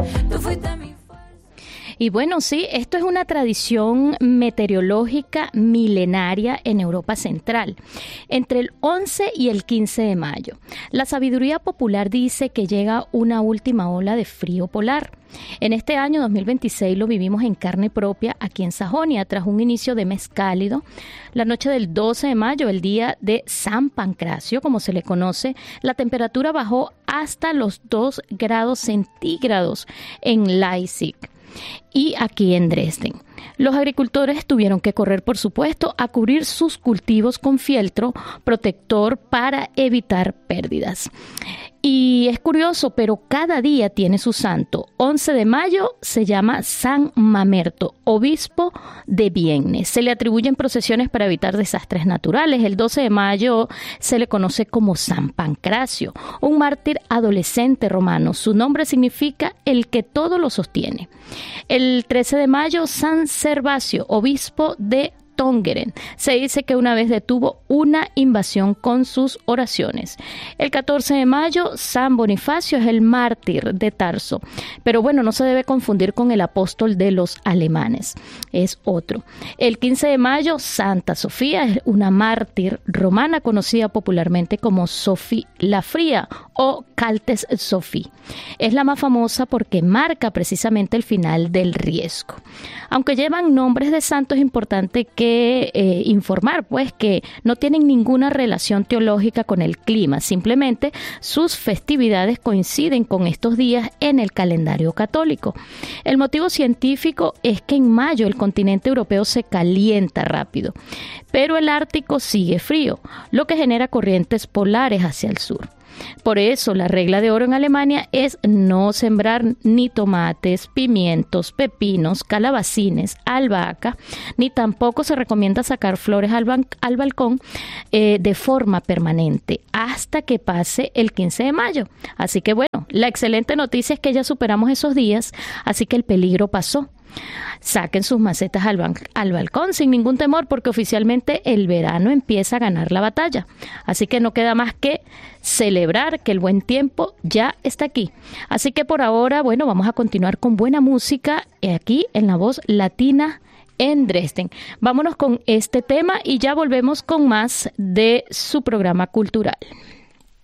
Tú fuiste mi... Y bueno, sí, esto es una tradición meteorológica milenaria en Europa Central, entre el 11 y el 15 de mayo. La sabiduría popular dice que llega una última ola de frío polar. En este año 2026 lo vivimos en carne propia aquí en Sajonia, tras un inicio de mes cálido. La noche del 12 de mayo, el día de San Pancracio, como se le conoce, la temperatura bajó hasta los 2 grados centígrados en Leipzig y aquí en Dresden. Los agricultores tuvieron que correr, por supuesto, a cubrir sus cultivos con fieltro protector para evitar pérdidas. Y es curioso, pero cada día tiene su santo. 11 de mayo se llama San Mamerto, obispo de Vienne. Se le atribuyen procesiones para evitar desastres naturales. El 12 de mayo se le conoce como San Pancracio, un mártir adolescente romano. Su nombre significa el que todo lo sostiene. El 13 de mayo, San Servacio, obispo de Tongeren. Se dice que una vez detuvo una invasión con sus oraciones. El 14 de mayo, San Bonifacio es el mártir de Tarso. Pero bueno, no se debe confundir con el apóstol de los alemanes. Es otro. El 15 de mayo, Santa Sofía es una mártir romana conocida popularmente como Sophie la Fría o Caltes Sophie. Es la más famosa porque marca precisamente el final del riesgo. Aunque llevan nombres de santos, es importante que informar pues que no tienen ninguna relación teológica con el clima, simplemente sus festividades coinciden con estos días en el calendario católico. El motivo científico es que en mayo el continente europeo se calienta rápido, pero el Ártico sigue frío, lo que genera corrientes polares hacia el sur. Por eso la regla de oro en Alemania es no sembrar ni tomates, pimientos, pepinos, calabacines, albahaca, ni tampoco se recomienda sacar flores al balcón de forma permanente hasta que pase el 15 de mayo. Así que bueno, la excelente noticia es que ya superamos esos días, así que el peligro pasó. Saquen sus macetas al balcón sin ningún temor porque oficialmente el verano empieza a ganar la batalla. Así que no queda más que celebrar que el buen tiempo ya está aquí. Así que por ahora, bueno, vamos a continuar con buena música aquí en La Voz Latina en Dresden. Vámonos con este tema y ya volvemos con más de su programa cultural.